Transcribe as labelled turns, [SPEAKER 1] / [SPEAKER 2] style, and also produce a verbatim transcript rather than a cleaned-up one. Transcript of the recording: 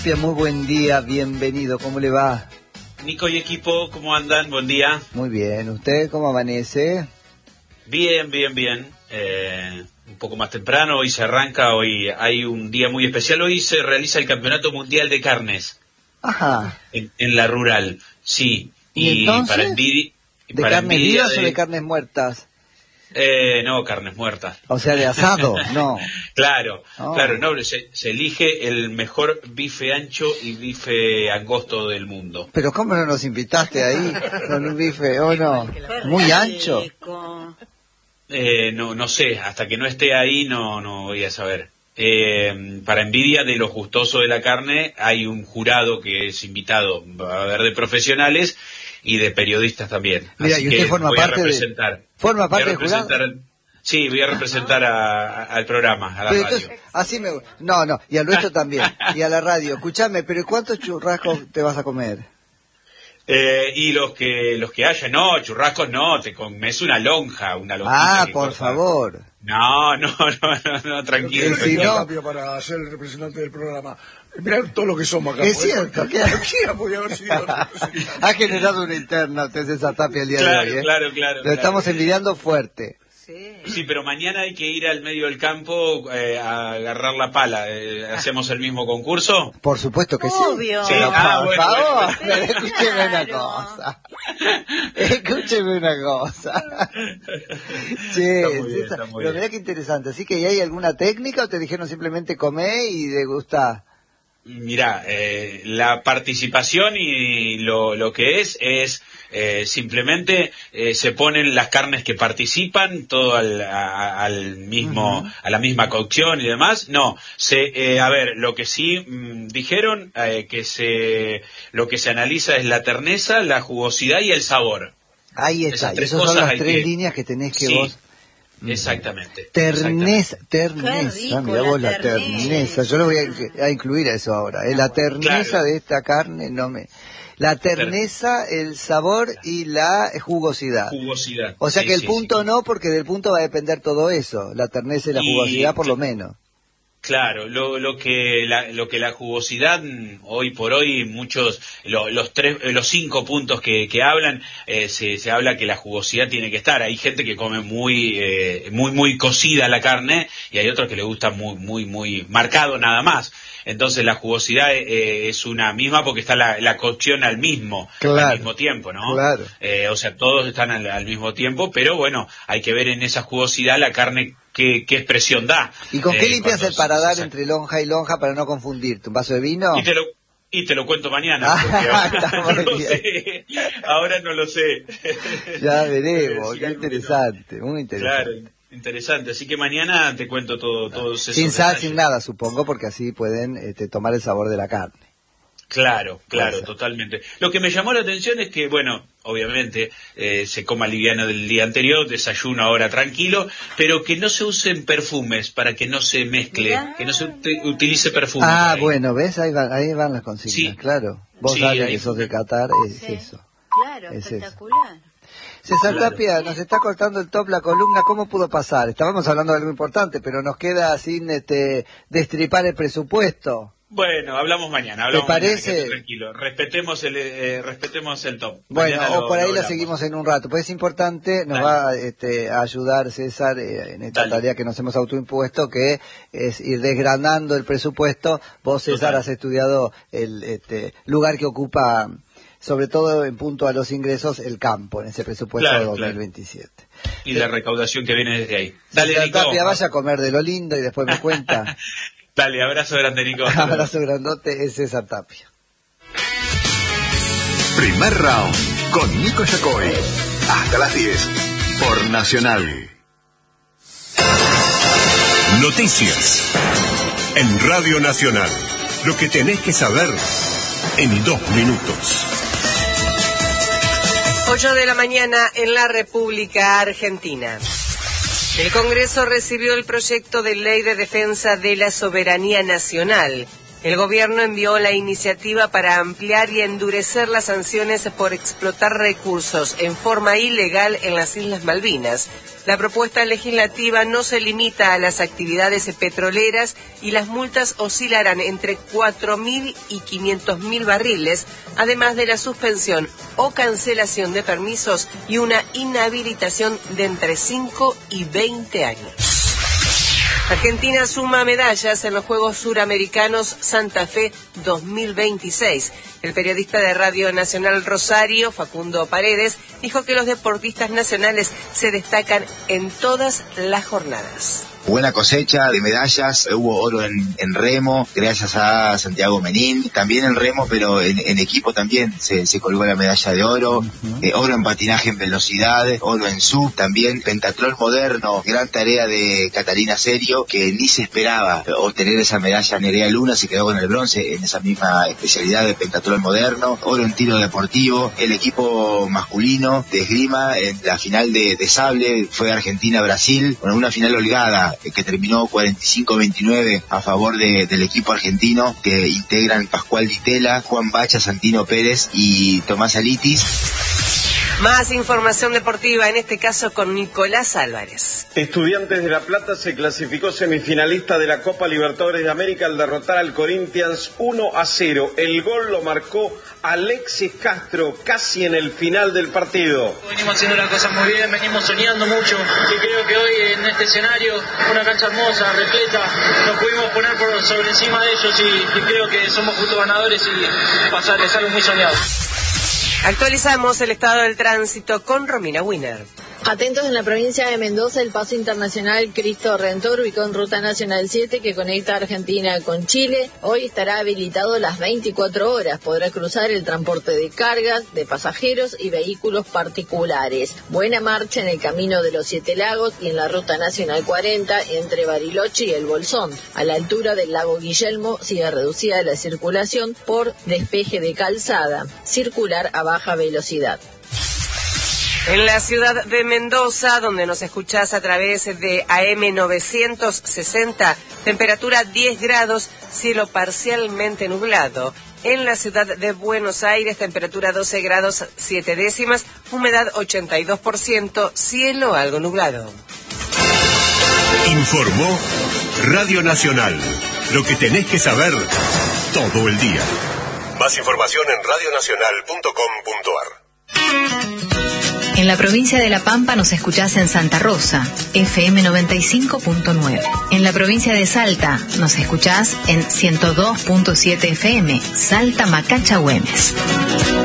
[SPEAKER 1] Muy buen día, bienvenido, ¿cómo le va?
[SPEAKER 2] Nico y equipo, ¿cómo andan? Buen día.
[SPEAKER 1] Muy bien, ¿usted cómo amanece?
[SPEAKER 2] Bien, bien, bien. Eh, un poco más temprano, hoy se arranca, hoy hay un día muy especial, hoy se realiza el Campeonato Mundial de Carnes.
[SPEAKER 1] Ajá.
[SPEAKER 2] En, en la rural, sí.
[SPEAKER 1] ¿Y, entonces?
[SPEAKER 2] para envidia...
[SPEAKER 1] ¿De
[SPEAKER 2] para
[SPEAKER 1] carnes
[SPEAKER 2] envidia
[SPEAKER 1] vivas
[SPEAKER 2] de...
[SPEAKER 1] o de carnes muertas?
[SPEAKER 2] Eh, no, carnes muertas.
[SPEAKER 1] O sea, de asado, no.
[SPEAKER 2] Claro,
[SPEAKER 1] Oh.
[SPEAKER 2] claro, no, se, se elige el mejor bife ancho y bife angosto del mundo.
[SPEAKER 1] Pero ¿cómo no nos invitaste ahí con un bife, o no? Muy ancho.
[SPEAKER 2] Eh, no, no sé, hasta que no esté ahí no, no voy a saber. Eh, para envidia de los gustosos de la carne, hay un jurado que es invitado, va a haber de profesionales y de periodistas también.
[SPEAKER 1] Mira,
[SPEAKER 2] Así
[SPEAKER 1] y usted
[SPEAKER 2] que
[SPEAKER 1] forma
[SPEAKER 2] voy
[SPEAKER 1] parte
[SPEAKER 2] a representar.
[SPEAKER 1] de... ¿Forma parte
[SPEAKER 2] del
[SPEAKER 1] jurado?
[SPEAKER 2] Sí, voy a representar a, a, al programa, a la
[SPEAKER 1] pero
[SPEAKER 2] radio.
[SPEAKER 1] entonces, así me... No, no, y al nuestro también, y a la radio. Escuchame, pero ¿cuántos churrascos te vas a comer?
[SPEAKER 2] Eh, y los que los que haya, no, churrascos no, te comes una lonja, una lonjita.
[SPEAKER 1] Ah, por
[SPEAKER 2] corta.
[SPEAKER 1] favor.
[SPEAKER 2] No, no, no, no, no tranquilo.
[SPEAKER 1] Si no...
[SPEAKER 3] Para ser el representante del programa. Mirá todo lo que somos acá.
[SPEAKER 1] Es cierto, que
[SPEAKER 3] cualquiera podía haber sido.
[SPEAKER 1] Ha generado una interna usted esa Tapia el día
[SPEAKER 2] Claro,
[SPEAKER 1] de hoy, ¿eh?
[SPEAKER 2] claro, claro.
[SPEAKER 1] Lo
[SPEAKER 2] claro.
[SPEAKER 1] estamos envidiando fuerte.
[SPEAKER 4] Sí.
[SPEAKER 2] Sí, pero mañana hay que ir al medio del campo eh, a agarrar la pala. Eh, ¿Hacemos el mismo concurso?
[SPEAKER 1] Por supuesto que
[SPEAKER 4] Obvio.
[SPEAKER 1] sí. Pero
[SPEAKER 2] Sí, ah,
[SPEAKER 1] por
[SPEAKER 2] bueno,
[SPEAKER 1] favor,
[SPEAKER 2] bueno.
[SPEAKER 1] pero escúcheme una
[SPEAKER 4] Claro.
[SPEAKER 1] cosa. Escúcheme una cosa. Che,
[SPEAKER 2] Está muy bien,
[SPEAKER 1] esa-
[SPEAKER 2] está muy
[SPEAKER 1] pero
[SPEAKER 2] bien.
[SPEAKER 1] mirá qué interesante. ¿Así que hay alguna técnica o te dijeron simplemente comé y degustá?
[SPEAKER 2] Mirá, eh, la participación y lo, lo que es, es eh, simplemente eh, se ponen las carnes que participan, todo al, a- al mismo,
[SPEAKER 1] Ujú.
[SPEAKER 2] a la misma cocción y demás. No, se, eh, a ver, lo que sí mm, dijeron, eh, que se, lo que se analiza es la terneza, la jugosidad y el sabor.
[SPEAKER 1] Ahí está.
[SPEAKER 2] Esas
[SPEAKER 1] Y
[SPEAKER 2] tres
[SPEAKER 1] esas son
[SPEAKER 2] cosas
[SPEAKER 1] las
[SPEAKER 2] hay
[SPEAKER 1] tres
[SPEAKER 2] que-
[SPEAKER 1] líneas que tenés que
[SPEAKER 2] Sí.
[SPEAKER 1] vos...
[SPEAKER 2] Exactamente.
[SPEAKER 1] Terneza,
[SPEAKER 4] Qué
[SPEAKER 1] terneza,
[SPEAKER 4] rico,
[SPEAKER 1] mirá
[SPEAKER 4] la
[SPEAKER 1] vos la
[SPEAKER 4] terneza.
[SPEAKER 1] terneza, yo lo voy a, a incluir a eso ahora, ¿eh? La terneza
[SPEAKER 2] Claro.
[SPEAKER 1] de esta carne no me... La terneza, el sabor y la jugosidad.
[SPEAKER 2] Jugosidad.
[SPEAKER 1] O sea
[SPEAKER 2] Sí,
[SPEAKER 1] que el
[SPEAKER 2] sí,
[SPEAKER 1] punto
[SPEAKER 2] sí.
[SPEAKER 1] no, porque del punto va a depender todo eso, la terneza y la
[SPEAKER 2] Y-
[SPEAKER 1] jugosidad por lo menos.
[SPEAKER 2] Claro, lo, lo que la, lo que la jugosidad mm, hoy por hoy muchos lo- los tres eh, los cinco puntos que, que hablan eh, se, se habla que la jugosidad tiene que estar. Hay gente que come muy eh, muy muy cocida la carne y hay otros que le gusta muy muy muy marcado nada más. Entonces la jugosidad eh, es una misma porque está la, la cocción al mismo
[SPEAKER 1] Claro,
[SPEAKER 2] al mismo tiempo, ¿no?
[SPEAKER 1] claro.
[SPEAKER 2] Eh, o sea, todos están al, al mismo tiempo, pero bueno, hay que ver en esa jugosidad la carne qué, qué expresión da.
[SPEAKER 1] ¿Y con qué
[SPEAKER 2] Eh,
[SPEAKER 1] limpias
[SPEAKER 2] cuando
[SPEAKER 1] el paladar
[SPEAKER 2] se-
[SPEAKER 1] entre lonja y lonja para no confundirte? ¿Un vaso de vino?
[SPEAKER 2] Y te lo, y te lo cuento mañana,
[SPEAKER 1] Ah,
[SPEAKER 2] porque
[SPEAKER 1] está
[SPEAKER 2] ahora
[SPEAKER 1] muy
[SPEAKER 2] no lo
[SPEAKER 1] bien.
[SPEAKER 2] sé. Ahora no lo sé.
[SPEAKER 1] Ya veremos,
[SPEAKER 2] Sí,
[SPEAKER 1] qué
[SPEAKER 2] algo que no.
[SPEAKER 1] interesante, muy interesante.
[SPEAKER 2] Claro, interesante. Así que mañana te cuento todo, todos esos
[SPEAKER 1] Sin sal,
[SPEAKER 2] detalles.
[SPEAKER 1] sin nada, supongo, porque así pueden este, tomar el sabor de la carne.
[SPEAKER 2] Claro, claro,
[SPEAKER 1] Puede ser.
[SPEAKER 2] totalmente. Lo que me llamó la atención es que, bueno, obviamente eh, se coma liviano del día anterior, desayuno ahora tranquilo, pero que no se usen perfumes para que no se mezcle,
[SPEAKER 4] Mirá.
[SPEAKER 2] que no se ut- utilice perfume.
[SPEAKER 1] Ah,
[SPEAKER 2] por ahí.
[SPEAKER 1] bueno, ¿ves? Ahí van, ahí van las consignas,
[SPEAKER 2] Sí.
[SPEAKER 1] claro. Vos
[SPEAKER 2] Sí,
[SPEAKER 1] sabés
[SPEAKER 2] ahí
[SPEAKER 1] que sos
[SPEAKER 2] fue.
[SPEAKER 1] de Qatar, es
[SPEAKER 4] Sí.
[SPEAKER 1] eso.
[SPEAKER 4] Claro,
[SPEAKER 1] Es eso.
[SPEAKER 4] espectacular.
[SPEAKER 1] César
[SPEAKER 2] Claro.
[SPEAKER 1] Tapia, nos está cortando el top la columna, ¿cómo pudo pasar? Estábamos hablando de algo importante, pero nos queda sin este, destripar el presupuesto.
[SPEAKER 2] Bueno, hablamos mañana, hablamos
[SPEAKER 1] ¿Te parece?
[SPEAKER 2] mañana, quédate tranquilo. Respetemos el, eh, respetemos el top.
[SPEAKER 1] Bueno,
[SPEAKER 2] Mañana
[SPEAKER 1] o
[SPEAKER 2] lo-
[SPEAKER 1] por ahí
[SPEAKER 2] lo
[SPEAKER 1] la
[SPEAKER 2] hablamos.
[SPEAKER 1] seguimos en un rato, pues es importante, nos
[SPEAKER 2] Dale.
[SPEAKER 1] va este, a ayudar César eh, en esta
[SPEAKER 2] Dale.
[SPEAKER 1] tarea que nos hemos autoimpuesto, que es ir desgranando el presupuesto. Vos, César,
[SPEAKER 2] Total.
[SPEAKER 1] has estudiado el este, lugar que ocupa, sobre todo en punto a los ingresos, el campo en ese presupuesto
[SPEAKER 2] Claro,
[SPEAKER 1] de dos mil
[SPEAKER 2] claro.
[SPEAKER 1] veintisiete.
[SPEAKER 2] Y la recaudación que viene desde ahí. Dale,
[SPEAKER 1] César
[SPEAKER 2] Nico.
[SPEAKER 1] Tapia, vaya a comer de lo lindo y después me cuenta.
[SPEAKER 2] Dale, abrazo grande, Nico. Hasta luego.
[SPEAKER 1] Abrazo grandote, es César Tapia.
[SPEAKER 5] Primer round con Nico Yacoy. Hasta las diez por Nacional.
[SPEAKER 6] Noticias. En Radio Nacional. Lo que tenés que saber en dos minutos.
[SPEAKER 7] ocho de la mañana en la República Argentina. El Congreso recibió el proyecto de ley de defensa de la soberanía nacional. El gobierno envió la iniciativa para ampliar y endurecer las sanciones por explotar recursos en forma ilegal en las Islas Malvinas. La propuesta legislativa no se limita a las actividades petroleras y las multas oscilarán entre cuatro mil y quinientos mil barriles, además de la suspensión o cancelación de permisos y una inhabilitación de entre cinco y veinte años. Argentina suma medallas en los Juegos Suramericanos Santa Fe dos mil veintiséis. El periodista de Radio Nacional Rosario, Facundo Paredes, dijo que los deportistas nacionales se destacan en todas las jornadas.
[SPEAKER 4] Buena cosecha de medallas, hubo oro en, en remo, gracias a Santiago Menín, también en remo, pero en, en equipo también se, se colgó la medalla de oro, uh-huh. eh, oro en patinaje en velocidad, oro en sub, también pentatlón moderno, gran tarea de Catalina Serio, que ni se esperaba obtener esa medalla. Nerea Luna se quedó con el bronce en esa misma especialidad de pentatlón moderno, oro en tiro deportivo, el equipo masculino de esgrima en la final de, de sable fue Argentina-Brasil, con una final holgada que terminó cuarenta y cinco a veintinueve a favor de, del equipo argentino, que integran Pascual Ditela, Juan Bacha, Santino Pérez y Tomás Alitis.
[SPEAKER 7] Más información deportiva, en este caso con Nicolás Álvarez.
[SPEAKER 8] Estudiantes de La Plata se clasificó semifinalista de la Copa Libertadores de América al derrotar al Corinthians uno a cero. El gol lo marcó Alexis Castro casi en el final del partido.
[SPEAKER 9] Venimos haciendo las cosas muy bien, venimos soñando mucho y creo que hoy en este escenario, una cancha hermosa, repleta, nos pudimos poner por sobre encima de ellos y, y creo que somos justos ganadores y pasar es algo muy soñado.
[SPEAKER 7] Actualizamos el estado del tránsito con Romina Wiener.
[SPEAKER 10] Atentos, en la provincia de Mendoza, el paso internacional Cristo Redentor, ubicado en Ruta Nacional siete, que conecta Argentina con Chile. Hoy estará habilitado las veinticuatro horas. Podrá cruzar el transporte de cargas, de pasajeros y vehículos particulares. Buena marcha en el Camino de los Siete Lagos y en la Ruta Nacional cuarenta, entre Bariloche y El Bolsón. A la altura del lago Guillermo sigue reducida la circulación por despeje de calzada. Circular a baja velocidad.
[SPEAKER 7] En la ciudad de Mendoza, donde nos escuchás a través de A M novecientos sesenta, temperatura diez grados, cielo parcialmente nublado. En la ciudad de Buenos Aires, temperatura doce grados siete décimas, humedad ochenta y dos por ciento, cielo algo nublado.
[SPEAKER 6] Informó Radio Nacional, lo que tenés que saber todo el día. Más información en radio nacional punto com punto a r.
[SPEAKER 11] En la provincia de La Pampa nos escuchás en Santa Rosa, F M noventa y cinco punto nueve. En la provincia de Salta nos escuchás en ciento dos punto siete F M, Salta Macacha Güemes.